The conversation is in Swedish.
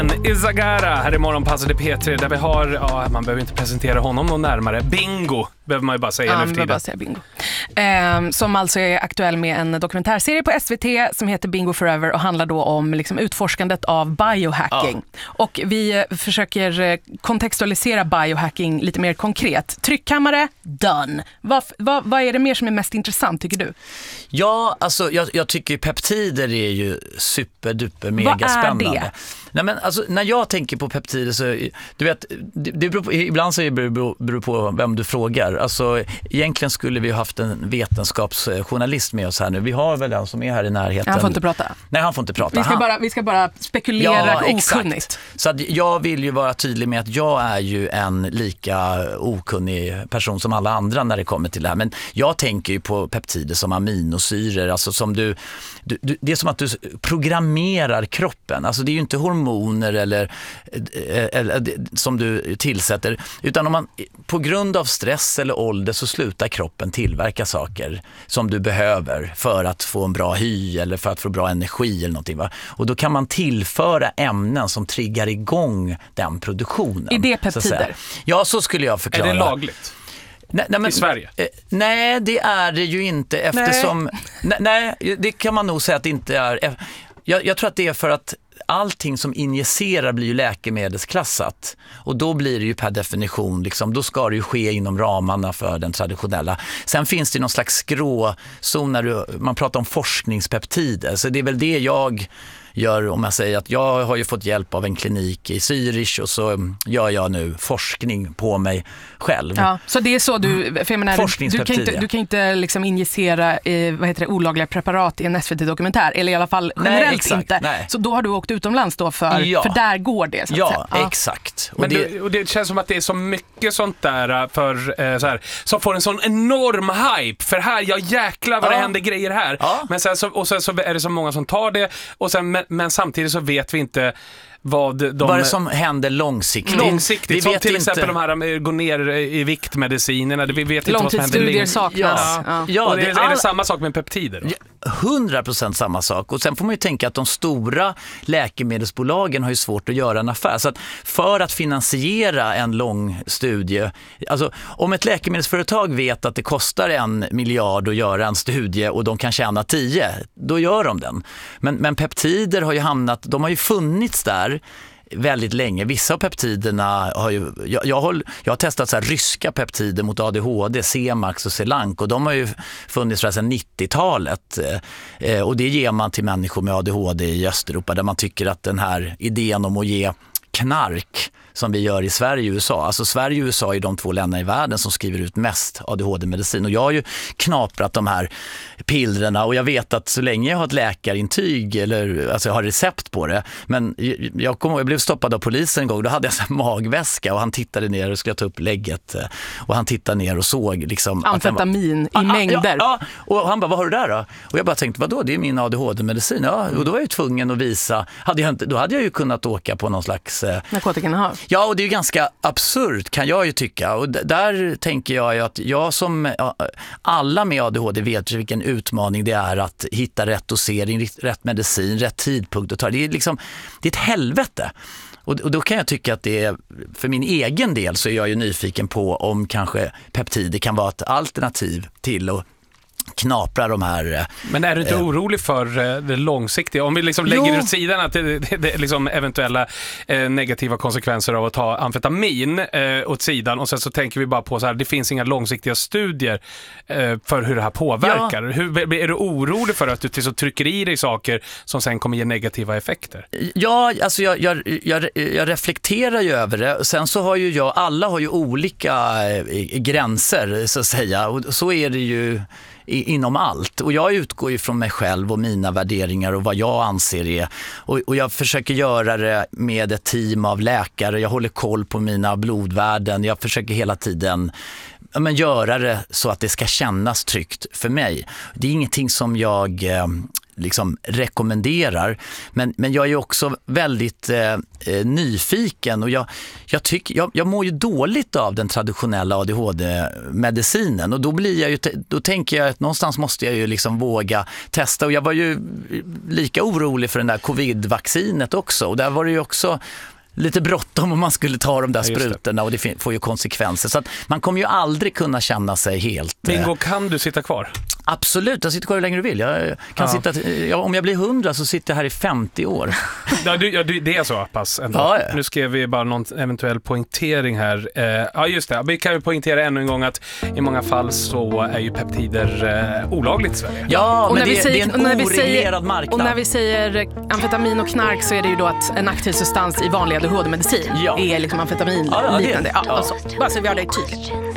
Izagara här i Morgonpasset i P3 där vi har, man behöver inte presentera honom någon närmare, Bingo behöver man ju bara säga nu för tiden. Bara säga Bingo. Som alltså är aktuell med en dokumentärserie på SVT som heter Bingo Forever och handlar då om liksom utforskandet av biohacking. Ja. Och vi försöker kontextualisera biohacking lite mer konkret. Tryckkammare, done. Vad är det mer som är mest intressant tycker du? Ja, alltså jag tycker peptider är ju superduper mega spännande. Vad är det? Nej, men alltså, när jag tänker på peptider så, du vet, det beror på, ibland så beror det på vem du frågar. Alltså, egentligen skulle vi ha haft en vetenskapsjournalist med oss här nu. Vi har väl en som är här i närheten. Han får inte prata. Nej, han får inte prata. Vi ska bara spekulera okunnigt. Exakt. Så att jag vill ju vara tydlig med att jag är ju en lika okunnig person som alla andra när det kommer till det här. Men jag tänker ju på peptider som aminosyror. Alltså som det är som att du programmerar kroppen. Alltså det är ju inte hormoner eller som du tillsätter. Utan om man på grund av stress eller ålder så slutar kroppen tillverka saker som du behöver för att få en bra hy eller för att få bra energi eller någonting. Va? Och då kan man tillföra ämnen som triggar igång den produktionen. Är det peptider? Ja, så skulle jag förklara. Är det lagligt? Nej, men, i Sverige? Nej, det är det ju inte eftersom... Nej, det kan man nog säga att det inte är. Jag tror att det är för att allting som injicerar blir ju läkemedelsklassat och då blir det ju per definition liksom, då ska det ju ske inom ramarna för den traditionella. Sen finns det någon slags gråzon när man pratar om forskningspeptider, så det är väl det jag gör om jag säger att jag har ju fått hjälp av en klinik i Zürich och så gör jag nu forskning på mig själv. Ja, så det är så för jag menar, du kan inte liksom injicera olagliga preparat i en SVT-dokumentär, eller i alla fall generellt inte. Nej. Så då har du åkt utomlands då för där går det så att säga. Ja, exakt. Och det känns som att det är så mycket sånt där för så här, som får en sån enorm hype för här, jäklar vad det händer grejer här. Ja. Men sen så är det så många som tar det och sen men samtidigt så vet vi inte vad det som händer långsiktigt. Vi som vet till exempel de här går ner i viktmedicinerna. Vi vet inte vad som händer. Långtidsstudier saknas. Ja. Och är det samma sak med peptider? 100% samma sak. Och sen får man ju tänka att de stora läkemedelsbolagen har ju svårt att göra en affär. Så att för att finansiera en lång studie, alltså om ett läkemedelsföretag vet att det kostar 1 miljard att göra en studie och de kan tjäna 10, då gör de den. Men peptider har ju de har ju funnits där väldigt länge. Vissa av peptiderna har ju... Jag har testat så här ryska peptider mot ADHD, C-Max och Celank, och de har ju funnits sedan 90-talet. Och det ger man till människor med ADHD i Östeuropa där man tycker att den här idén om att ge knark som vi gör i Sverige och USA. Alltså Sverige och USA är de 2 länderna i världen som skriver ut mest ADHD-medicin. Och jag har ju knaprat de här pillerna och jag vet att så länge jag har ett läkarintyg eller alltså jag har recept på det. Men jag blev stoppad av polisen en gång. Då hade jag en magväska och han tittade ner och skulle ta upp lägget. Och han tittade ner och såg liksom... Amfetamin i mängder. Ja, och han bara, vad har du där då? Och jag bara tänkte, vadå? Det är min ADHD-medicin. Ja, och då var jag ju tvungen att visa. Då hade jag ju kunnat åka på någon slags... narkotikainnehav. Ja, och det är ju ganska absurt kan jag ju tycka. Och där tänker jag ju att jag som alla med ADHD vet vilken utmaning det är att hitta rätt dosering, rätt medicin, rätt tidpunkt att ta. Det är liksom, det är ett helvete. Och då kan jag tycka att det är, för min egen del så är jag ju nyfiken på om kanske peptider kan vara ett alternativ till att knapra de här... Men är du inte orolig för det långsiktiga? Om vi liksom lägger åt sidan att det liksom eventuella negativa konsekvenser av att ta amfetamin åt sidan, och sen så tänker vi bara på så här, det finns inga långsiktiga studier för hur det här påverkar. Ja. Är du orolig för att du så trycker i dig saker som sen kommer ge negativa effekter? Ja, alltså jag reflekterar ju över det. Sen så har ju alla har ju olika gränser så att säga, och så är det ju inom allt. Och jag utgår ju från mig själv och mina värderingar och vad jag anser är. Och jag försöker göra det med ett team av läkare. Jag håller koll på mina blodvärden. Jag försöker hela tiden göra det så att det ska kännas tryggt för mig. Det är ingenting som jag liksom rekommenderar. Men jag är ju också väldigt nyfiken och jag mår ju dåligt av den traditionella ADHD-medicinen och då tänker jag att någonstans måste jag ju liksom våga testa, och jag var ju lika orolig för den där covid-vaccinet också, och där var det ju också lite bråttom om man skulle ta de där sprutorna, och det får ju konsekvenser. Så att man kommer ju aldrig kunna känna sig helt... Bingo, kan du sitta kvar? Absolut, jag sitter kvar hur länge du vill. Jag kan om jag blir 100 så sitter jag här i 50 år. Det är så pass ändå. Ja. Nu skrev vi bara någon eventuell poängtering här. Ja, just det. Vi kan ju poängtera ännu en gång att i många fall så är ju peptider olagligt i Sverige. Ja, och men det är en oreglerad marknad. Och när vi säger amfetamin och knark så är det ju då att en aktiv substans i vanlig ADHD-medicin är liksom amfetamin liknande. Bara så vi har det tydligt.